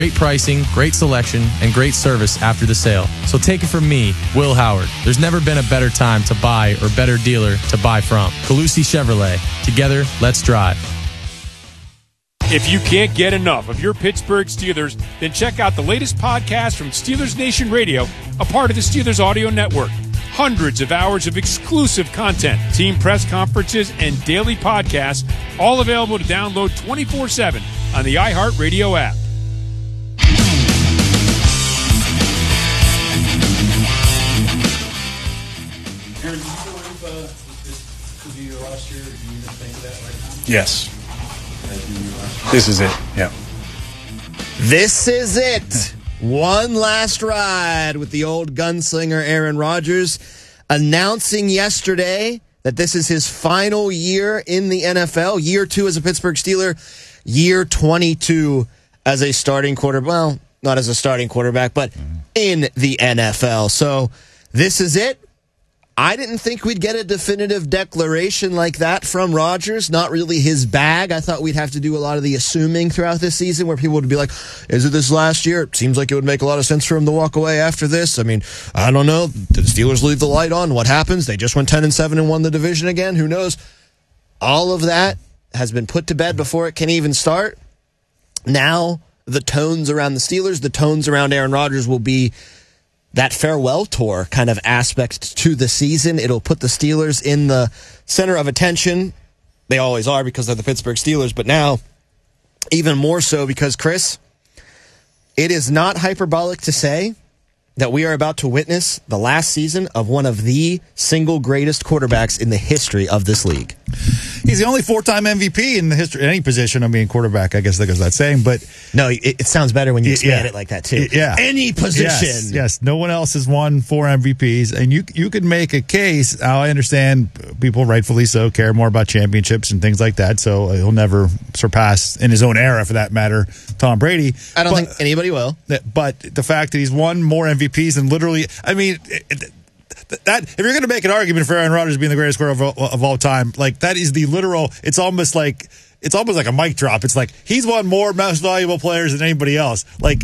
Great pricing, great selection, and great service after the sale. So take it from me, Will Howard. There's never been a better time to buy or better dealer to buy from. Calusi Chevrolet. Together, let's drive. If you can't get enough of your Pittsburgh Steelers, then check out the latest podcast from Steelers Nation Radio, a part of the Steelers Audio Network. Hundreds of hours of exclusive content, team press conferences, and daily podcasts, all available to download 24/7 on the iHeartRadio app. Aaron, do you believe this could be your last year? Do you even think that right now? Yes. This is it. Yeah. This is it. One last ride with the old gunslinger Aaron Rodgers, announcing yesterday that this is his final year in the NFL. Year 2 as a Pittsburgh Steeler, year 22 as a starting quarterback. Well, not as a starting quarterback, but in the NFL. So this is it. I didn't think we'd get a definitive declaration like that from Rodgers. Not really his bag. I thought we'd have to do a lot of the assuming throughout this season where people would be like, is it this last year? It seems like it would make a lot of sense for him to walk away after this. I mean, I don't know. Did the Steelers leave the light on? What happens? They just went 10-7 and won the division again. Who knows? All of that has been put to bed before it can even start. Now, the tones around the Steelers, the tones around Aaron Rodgers will be that farewell tour kind of aspect to the season. It'll put the Steelers in the center of attention. They always are because they're the Pittsburgh Steelers, but now even more so because, Chris, it is not hyperbolic to say that we are about to witness the last season of one of the single greatest quarterbacks in the history of this league. He's the only 4-time MVP in the history, in any position. I mean, quarterback, I guess that goes without saying, but no, it sounds better when you expand it like that too. Yeah, any position. Yes. No one else has won 4 MVPs, and you could make a case. I understand people, rightfully so, care more about championships and things like that. So he'll never surpass, in his own era, for that matter, Tom Brady. I don't think anybody will. But the fact that he's won more MVPs than literally, I mean. That if you're going to make an argument for Aaron Rodgers being the greatest quarterback of all time, like that is the literal. It's almost like a mic drop. It's like he's won more most valuable players than anybody else. Like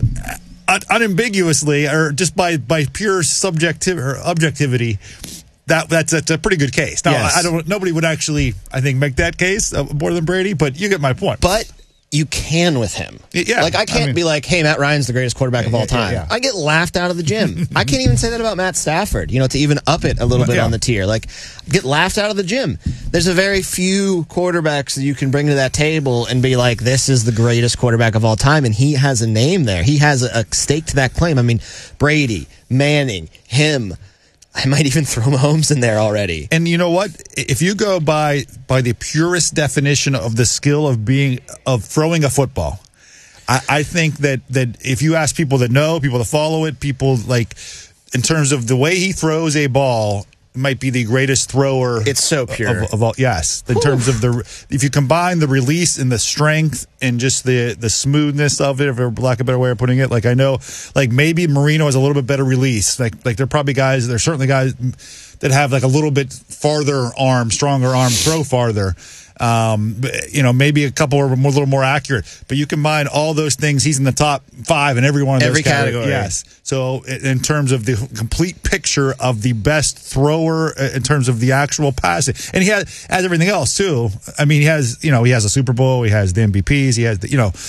unambiguously, or just by pure objectivity. That's a pretty good case. Now, yes. Nobody would actually, I think, make that case more than Brady, but you get my point. But you can with him. Yeah. Like, I can't be like, hey, Matt Ryan's the greatest quarterback of all time. Yeah. I get laughed out of the gym. I can't even say that about Matt Stafford, to even up it a little bit on the tier. Like, get laughed out of the gym. There's a very few quarterbacks that you can bring to that table and be like, this is the greatest quarterback of all time, and he has a name there. He has a stake to that claim. I mean, Brady, Manning, him. I might even throw Mahomes in there already. And you know what? If you go by the purest definition of the skill of throwing a football, I think that if you ask people that know, people that follow it, people like in terms of the way he throws a ball, might be the greatest thrower. It's so pure of all. Yes, in terms of if you combine the release and the strength and just the smoothness of it, for lack of a better way of putting it. Like I know, like maybe Marino has a little bit better release. Like there are probably guys. There's certainly guys that have like a little bit farther arm, stronger arm, throw farther. Maybe a couple are a little more accurate, but you combine all those things. He's in the top 5 in every one of those category. Yes. So in terms of the complete picture of the best thrower, in terms of the actual passing, and he has everything else too. I mean, he has a Super Bowl, he has the MVPs, he has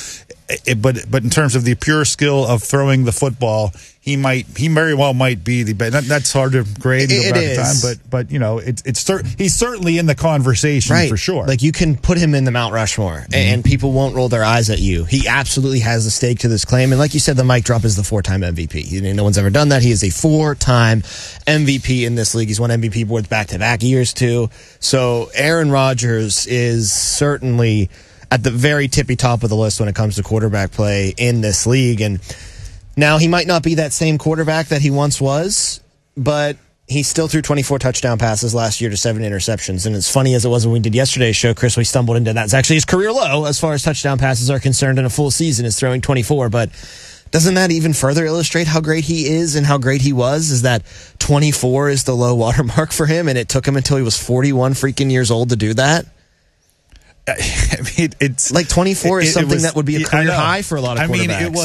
but in terms of the pure skill of throwing the football, he very well might be the best. That's hard to grade and go back in time, but he's certainly in the conversation for sure. Like you can put him in the Mount Rushmore, and people won't roll their eyes at you. He absolutely has a stake to this claim, and like you said, the mic drop is the 4-time MVP. No one's ever done that. He is a 4-time MVP in this league. He's won MVP boards back-to-back years too. So Aaron Rodgers is certainly at the very tippy top of the list when it comes to quarterback play in this league. And now he might not be that same quarterback that he once was, but he still threw 24 touchdown passes last year to 7 interceptions. And as funny as it was when we did yesterday's show, Chris, we stumbled into that. It's actually his career low as far as touchdown passes are concerned in a full season is throwing 24. But doesn't that even further illustrate how great he is and how great he was? Is that 24 is the low watermark for him, and it took him until he was 41 freaking years old to do that? I mean, it's like 24 is something was, that would be a career high for a lot of quarterbacks. I mean,